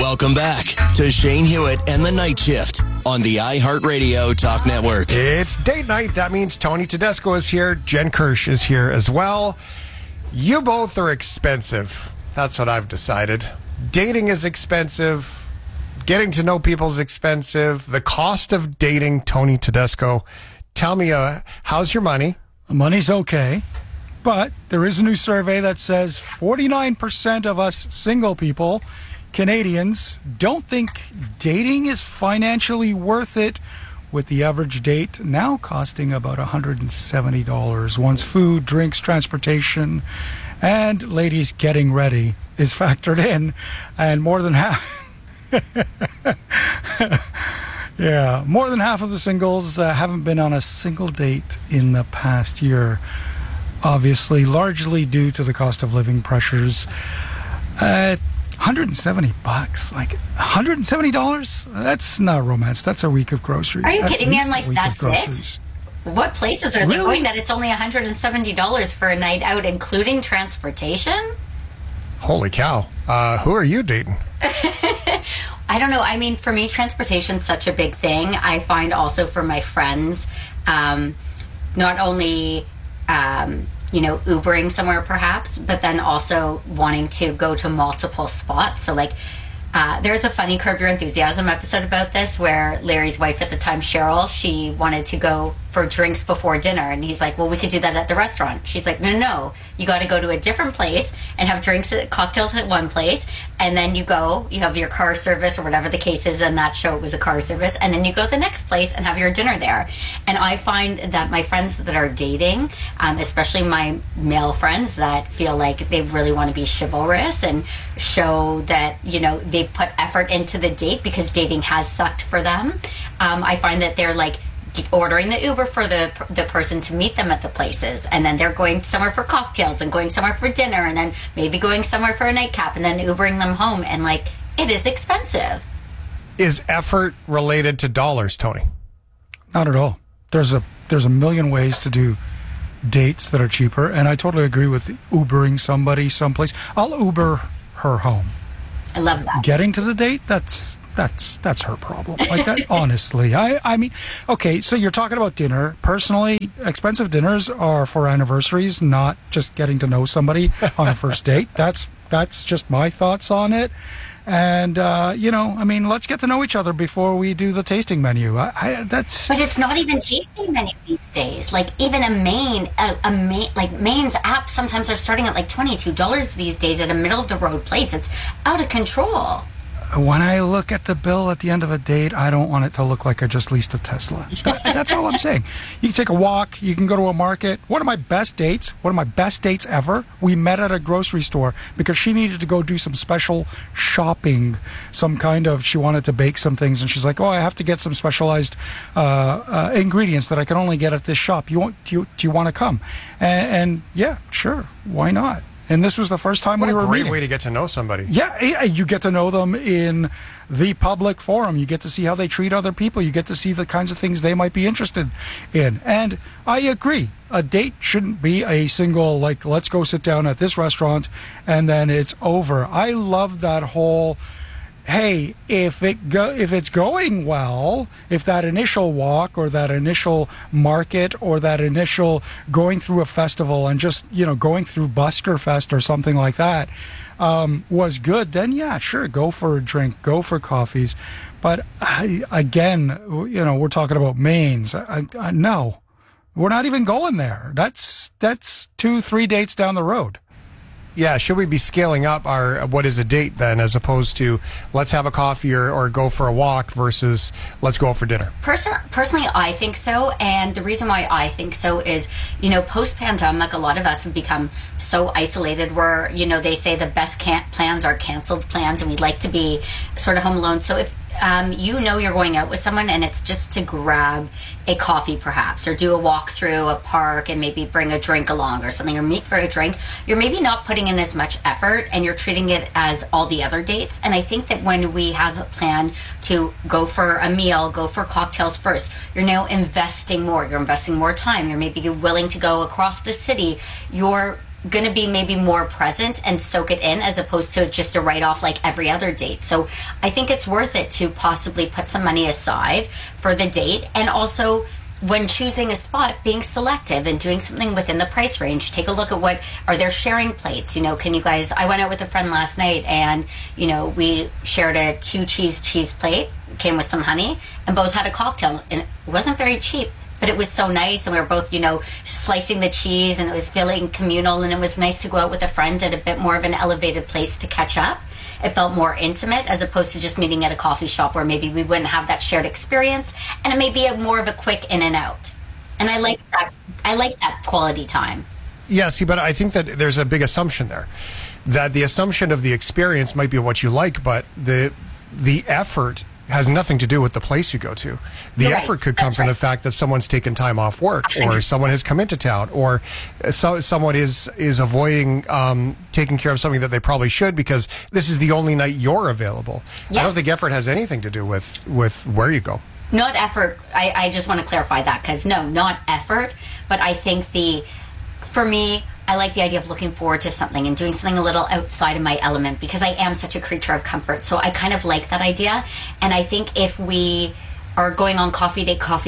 Welcome back to Shane Hewitt and the Night Shift on the iHeartRadio Talk Network. It's date night. That means Tony Tedesco is here. Jen Kirsch is here as well. You both are expensive. That's what I've decided. Dating is expensive. Getting to know people is expensive. The cost of dating, Tony Tedesco. Tell me, how's your money? Money's okay. But there is a new survey that says 49% of us single people, Canadians, don't think dating is financially worth it, with the average date now costing about $170 once food, drinks, transportation, and ladies getting ready is factored in. And more than half... yeah, more than half of the singles haven't been on a single date in the past year. Obviously, largely due to the cost of living pressures. $170, like $170? That's not romance. That's a week of groceries. Are you kidding me? I'm like, that's it? What places are they Really? going that it's only $170 for a night out, including transportation? Holy cow. Who are you dating? I don't know. I mean, for me, transportation's such a big thing. I find also for my friends, not only... Ubering somewhere perhaps, but then also wanting to go to multiple spots. So like, there's a funny Curb Your Enthusiasm episode about this where Larry's wife at the time, Cheryl, she wanted to go for drinks before dinner. And he's like, well, we could do that at the restaurant. She's like, no. You got to go to a different place and have cocktails at one place. And then you have your car service or whatever the case is. And that show it was a car service. And then you go to the next place and have your dinner there. And I find that my friends that are dating, especially my male friends that feel like they really want to be chivalrous and show that, they've put effort into the date because dating has sucked for them. I find that they're like, ordering the Uber for the person to meet them at the places, and then they're going somewhere for cocktails and going somewhere for dinner, and then maybe going somewhere for a nightcap, and then Ubering them home, and like, it is expensive. Is effort related to dollars, Tony? Not at all. There's a million ways to do dates that are cheaper, and I totally agree with Ubering somebody someplace. I'll Uber her home. I love that. Getting to the date, that's her problem. Like that, honestly. I mean, okay, so you're talking about dinner. Personally, expensive dinners are for anniversaries, not just getting to know somebody on a first date. That's just my thoughts on it. And, let's get to know each other before we do the tasting menu. But it's not even tasting menu these days. Like, even a main, Maine's apps sometimes are starting at like $22 these days at a middle-of-the-road place. It's out of control. When I look at the bill at the end of a date, I don't want it to look like I just leased a Tesla. That's all I'm saying. You can take a walk. You can go to a market. One of my best dates ever, we met at a grocery store because she needed to go do some special shopping, she wanted to bake some things, and she's like, I have to get some specialized ingredients that I can only get at this shop. Do you want to come? And yeah, sure. Why not? And this was the first time we were meeting. What a great way to get to know somebody. Yeah, you get to know them in the public forum. You get to see how they treat other people. You get to see the kinds of things they might be interested in. And I agree. A date shouldn't be a single, like, let's go sit down at this restaurant and then it's over. I love that whole... Hey, if it's going well, if that initial walk or that initial market or that initial going through a festival and just, going through Busker Fest or something like that was good, then yeah, sure, go for a drink, go for coffees. But again, we're talking about mains. No, we're not even going there. That's 2-3 dates down the road. Yeah, should we be scaling up our what is a date then, as opposed to let's have a coffee or go for a walk versus let's go out for dinner? Personally, I think so. And the reason why I think so is, post-pandemic, a lot of us have become so isolated where, they say the best plans are canceled plans, and we'd like to be sort of home alone. So if you're going out with someone and it's just to grab a coffee perhaps, or do a walk through a park and maybe bring a drink along or something, or meet for a drink, you're maybe not putting in as much effort and you're treating it as all the other dates. And I think that when we have a plan to go for a meal, go for cocktails first, you're now investing more. You're investing more time. You're maybe willing to go across the city. You're going to be maybe more present and soak it in, as opposed to just a write-off like every other date. So I think it's worth it to possibly put some money aside for the date, and also when choosing a spot, being selective and doing something within the price range. Take a look at what are there sharing plates. Can you guys, I went out with a friend last night, and we shared a 2-cheese plate, came with some honey, and both had a cocktail, and it wasn't very cheap, but it was so nice, and we were both, slicing the cheese, and it was feeling communal, and it was nice to go out with a friend at a bit more of an elevated place to catch up. It felt more intimate, as opposed to just meeting at a coffee shop where maybe we wouldn't have that shared experience, and it may be more of a quick in and out. And I like that. I like that quality time. Yeah, see, but I think that there's a big assumption there. That the assumption of the experience might be what you like, but the effort has nothing to do with the place you go to. The effort could come from the fact that someone's taken time off work, or someone has come into town, or someone is avoiding taking care of something that they probably should because this is the only night you're available. Yes. I don't think effort has anything to do with where you go. Not effort. I just want to clarify that, because no, not effort. But I think for me, I like the idea of looking forward to something and doing something a little outside of my element, because I am such a creature of comfort. So I kind of like that idea. And I think if we are going on coffee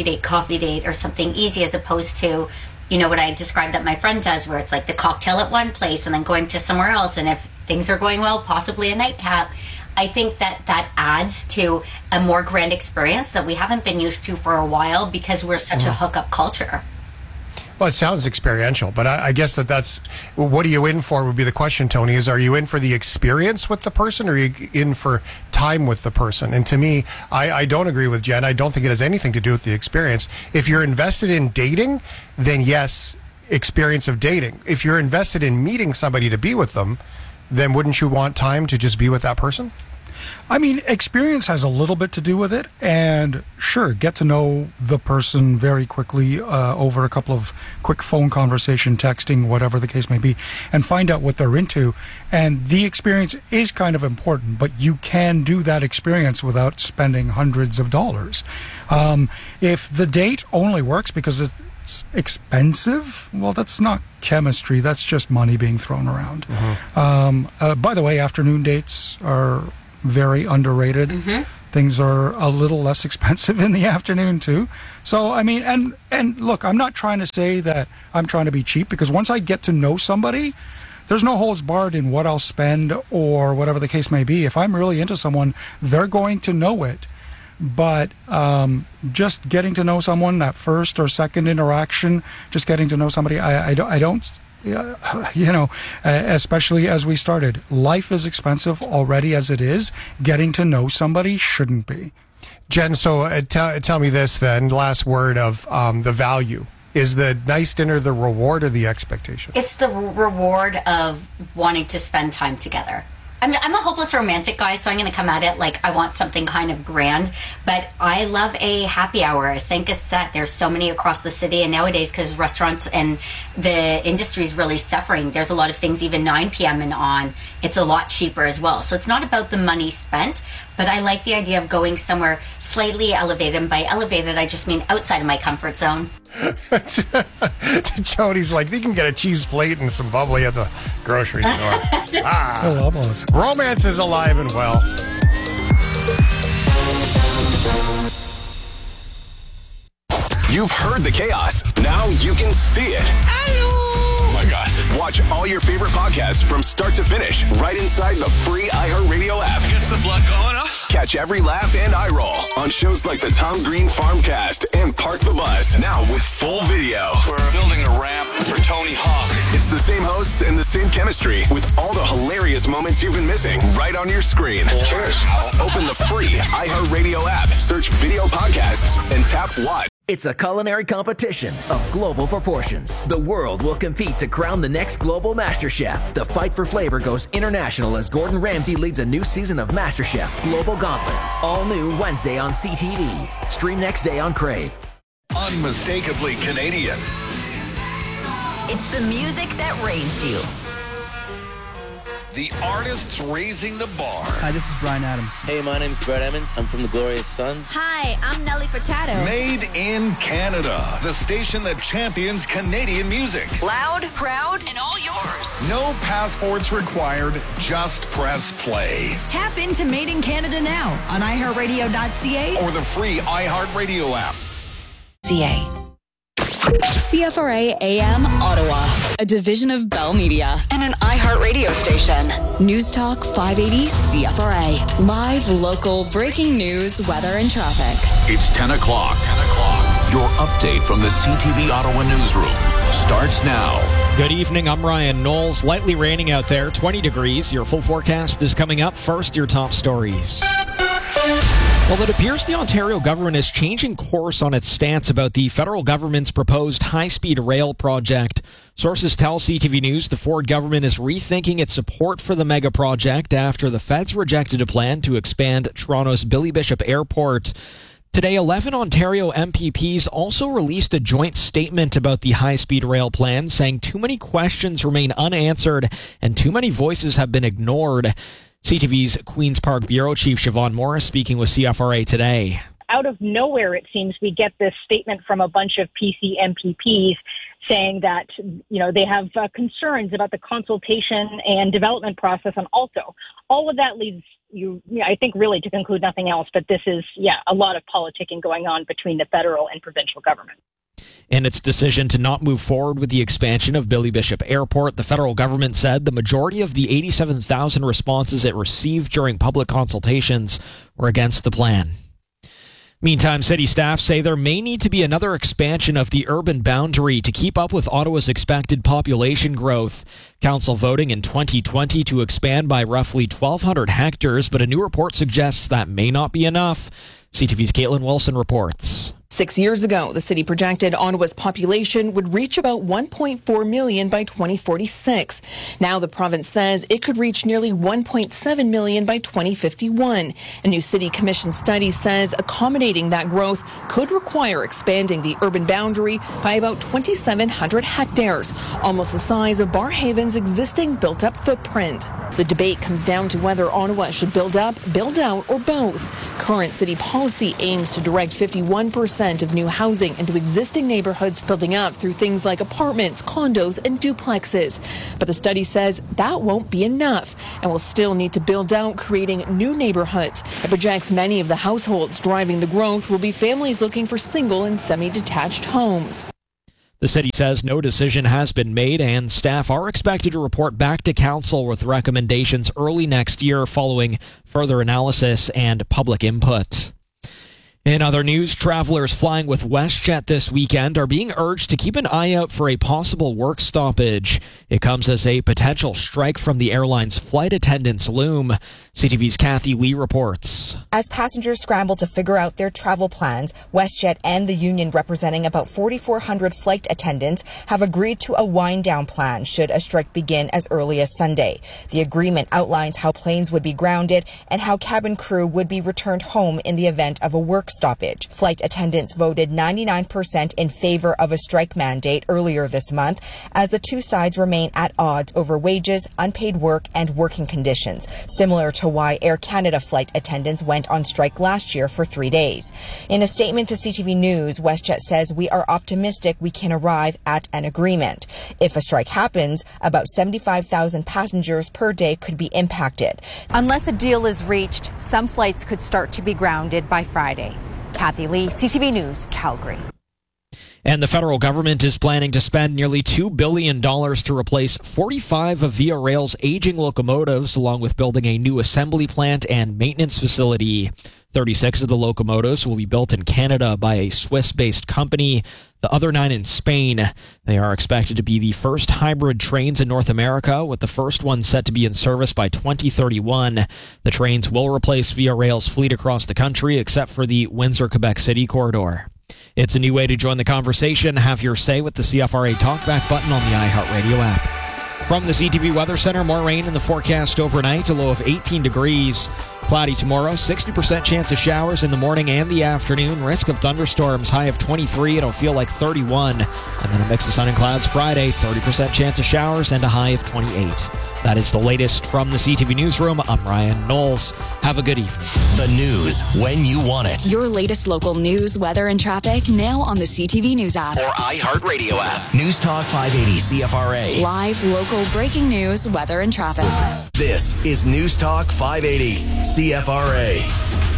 date, or something easy, as opposed to, what I described that my friend does, where it's like the cocktail at one place and then going to somewhere else. And if things are going well, possibly a nightcap. I think that adds to a more grand experience that we haven't been used to for a while, because we're such a hookup culture. Well, it sounds experiential, but I guess that's what are you in for would be the question, Tony, are you in for the experience with the person, or are you in for time with the person? And to me, I don't agree with Jen. I don't think it has anything to do with the experience. If you're invested in dating, then yes, experience of dating. If you're invested in meeting somebody to be with them, then wouldn't you want time to just be with that person? I mean, experience has a little bit to do with it, and sure, get to know the person very quickly over a couple of quick phone conversation, texting, whatever the case may be, and find out what they're into. And the experience is kind of important, but you can do that experience without spending hundreds of dollars. If the date only works because it's expensive, well, that's not chemistry, that's just money being thrown around. By the way, afternoon dates are very underrated. Things are a little less expensive in the afternoon too. So I mean, and look, I'm not trying to say that I'm trying to be cheap, because once I get to know somebody, there's no holds barred in what I'll spend or whatever the case may be. If I'm really into someone, they're going to know it. But just getting to know someone, that first or second interaction, just getting to know somebody, I don't especially as we started, life is expensive already as it is. Getting to know somebody shouldn't be. Jen, so tell me this then, last word of the value. Is the nice dinner the reward or the expectation? It's the reward of wanting to spend time together. I'm a hopeless romantic guy, so I'm going to come at it like I want something kind of grand. But I love a happy hour, a Sanka set. There's so many across the city, and nowadays, because restaurants and the industry is really suffering, there's a lot of things even 9 p.m. and on. It's a lot cheaper as well. So it's not about the money spent, but I like the idea of going somewhere slightly elevated. And by elevated, I just mean outside of my comfort zone. Jody's like, you can get a cheese plate and some bubbly at the grocery store. I love us. Romance is alive and well. You've heard the chaos. Now you can see it. Oh my God. Watch all your favorite podcasts from start to finish right inside the free iHeartRadio app. Gets the blood going, huh? Catch every laugh and eye roll on shows like the Tom Green Farmcast and Park the Bus. Now with full video. We're building a ramp for Tony Hawk. It's the same hosts and the same chemistry with all the hilarious moments you've been missing right on your screen. Cheers. Open the free iHeartRadio app, search video podcasts, and tap watch. It's a culinary competition of global proportions. The world will compete to crown the next global MasterChef. The fight for flavor goes international as Gordon Ramsay leads a new season of MasterChef Global Gauntlet. All new Wednesday on CTV. Stream next day on Crave. Unmistakably Canadian. It's the music that raised you. The artists raising the bar. Hi, this is Bryan Adams. Hey, my name's Brett Emmons. I'm from the Glorious Sons. Hi, I'm Nelly Furtado. Made in Canada. The station that champions Canadian music. Loud, proud, and all yours. No passports required. Just press play. Tap into Made in Canada now on iHeartRadio.ca Or the free iHeartRadio app. CA. CFRA AM Ottawa, a division of Bell Media and an iHeartRadio station. News Talk 580 CFRA. Live, local, breaking news, weather, and traffic. It's 10 o'clock. Your update from the CTV Ottawa newsroom starts now. Good evening, I'm Ryan Knowles. Lightly raining out there, 20 degrees. Your full forecast is coming up. First, your top stories. Well, it appears the Ontario government is changing course on its stance about the federal government's proposed high-speed rail project. Sources tell CTV News the Ford government is rethinking its support for the mega project after the feds rejected a plan to expand Toronto's Billy Bishop Airport. Today, 11 Ontario MPPs also released a joint statement about the high-speed rail plan, saying too many questions remain unanswered and too many voices have been ignored. CTV's Queen's Park Bureau Chief Siobhan Morris speaking with CFRA today. Out of nowhere, it seems, we get this statement from a bunch of PC MPPs saying that, they have concerns about the consultation and development process on ALTO. All of that leads you, I think, really to conclude nothing else, but this is, a lot of politicking going on between the federal and provincial government. In its decision to not move forward with the expansion of Billy Bishop Airport, the federal government said the majority of the 87,000 responses it received during public consultations were against the plan. Meantime, city staff say there may need to be another expansion of the urban boundary to keep up with Ottawa's expected population growth. Council voting in 2020 to expand by roughly 1,200 hectares, but a new report suggests that may not be enough. CTV's Caitlin Wilson reports. 6 years ago, the city projected Ottawa's population would reach about 1.4 million by 2046. Now the province says it could reach nearly 1.7 million by 2051. A new city commission study says accommodating that growth could require expanding the urban boundary by about 2,700 hectares, almost the size of Barrhaven's existing built-up footprint. The debate comes down to whether Ottawa should build up, build out, or both. Current city policy aims to direct 51% of new housing into existing neighborhoods building up through things like apartments, condos, and duplexes. But the study says that won't be enough and will still need to build out, creating new neighborhoods. It projects many of the households driving the growth will be families looking for single and semi-detached homes. The city says no decision has been made and staff are expected to report back to council with recommendations early next year following further analysis and public input. In other news, travelers flying with WestJet this weekend are being urged to keep an eye out for a possible work stoppage. It comes as a potential strike from the airline's flight attendants loom. CTV's Kathy Lee reports. As passengers scramble to figure out their travel plans, WestJet and the union representing about 4,400 flight attendants have agreed to a wind-down plan should a strike begin as early as Sunday. The agreement outlines how planes would be grounded and how cabin crew would be returned home in the event of a work stoppage. Flight attendants voted 99% in favor of a strike mandate earlier this month, as the two sides remain at odds over wages, unpaid work, and working conditions, similar to why Air Canada flight attendants went on strike last year for 3 days. In a statement to CTV News, WestJet says we are optimistic we can arrive at an agreement. If a strike happens, about 75,000 passengers per day could be impacted. Unless a deal is reached, some flights could start to be grounded by Friday. Kathy Lee, CTV News, Calgary. And the federal government is planning to spend nearly $2 billion to replace 45 of Via Rail's aging locomotives, along with building a new assembly plant and maintenance facility. 36 of the locomotives will be built in Canada by a Swiss-based company, the other 9 in Spain. They are expected to be the first hybrid trains in North America, with the first one set to be in service by 2031. The trains will replace Via Rail's fleet across the country, except for the Windsor-Quebec City corridor. It's a new way to join the conversation. Have your say with the CFRA Talkback button on the iHeartRadio app. From the CTV Weather Center, more rain in the forecast overnight, a low of 18 degrees. Cloudy tomorrow, 60% chance of showers in the morning and the afternoon. Risk of thunderstorms, high of 23. It'll feel like 31. And then a mix of sun and clouds Friday, 30% chance of showers and a high of 28. That is the latest from the CTV Newsroom. I'm Ryan Knowles. Have a good evening. The news when you want it. Your latest local news, weather, and traffic now on the CTV News app. Or iHeartRadio app. News Talk 580 CFRA. Live, local, breaking news, weather, and traffic. This is News Talk 580 CFRA.